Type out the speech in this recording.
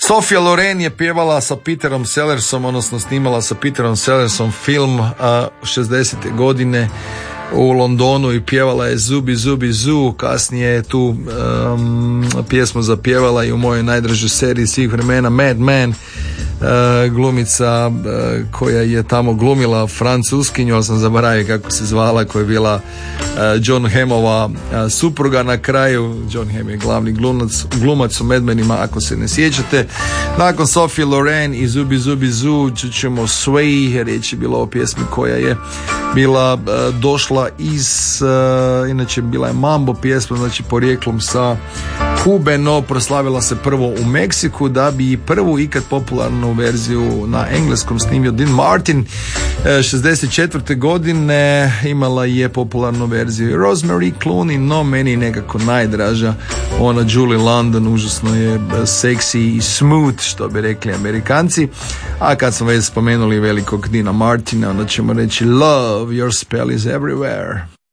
Sophia Loren je pjevala sa Peterom Sellersom, odnosno snimala sa Peterom Sellersom film 60. godine u Londonu i pjevala je Zubi Zubi Zoo. Kasnije je tu pjesmu zapjevala i u mojoj najdražoj seriji svih vremena Mad Men, glumica koja je tamo glumila Francuskinju, ali sam zaboravio kako se zvala, koja je bila John Hammova supruga na kraju. John Hamm je glavni glumac u Mad Menima, ako se ne sjećate. Nakon Sophie Loren i Zubi Zubi Zoo ćemo Sway, riječ je bila o pjesmi koja je bila došla iz, inače bila je mambo pjesma, znači porijeklom sa Kube, no proslavila se prvo u Meksiku, da bi i prvu ikad popularnu verziju na engleskom snimio Dean Martin 64. godine. Imala je popularnu verziju Rosemary Clooney, no meni nekako najdraža ona Julie London, užasno je seksi i smooth, što bi rekli Amerikanci. A kad smo već spomenuli velikog Deana Martina, onda ćemo reći Love, your spell is everywhere.